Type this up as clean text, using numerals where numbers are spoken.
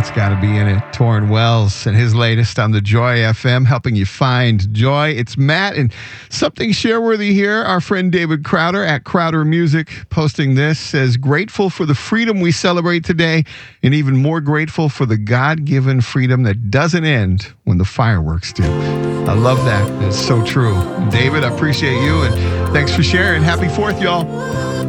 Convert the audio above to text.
That's got to be in it. Torrin Wells and his latest on the Joy FM, helping you find joy. It's Matt, and something shareworthy here. Our friend David Crowder at Crowder Music posting this says, grateful for the freedom we celebrate today, and even more grateful for the God-given freedom that doesn't end when the fireworks do. I love that. It's so true. David, I appreciate you, and thanks for sharing. Happy 4th, y'all.